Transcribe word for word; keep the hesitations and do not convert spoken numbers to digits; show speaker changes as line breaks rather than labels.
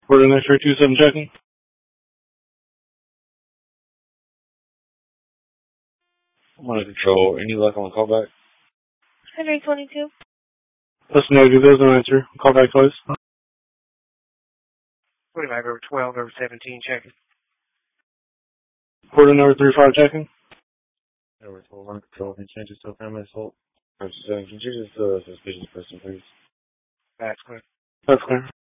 Quarter nine three two seven checking. I'm under control. Any luck on the callback?
one twenty-two.
Listen, no, there's no answer. Callback, please.
twenty-five over twelve over seventeen checking.
Quarter number three five checking.
Over twelve under control. Can you change it to a family assault? Can you change it to a suspicious person, please?
That's clear.
That's clear.